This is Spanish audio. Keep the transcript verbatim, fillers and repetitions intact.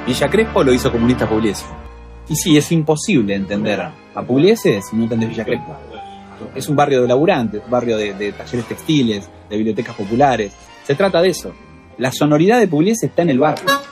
Villa Crespo lo hizo Comunista Pugliese. Y sí, es imposible entender a Pugliese si no entendés Villa Crespo. Es un barrio de laburantes, un barrio de, de talleres textiles, de bibliotecas populares. Se trata de eso. La sonoridad de Pugliese está en el barrio.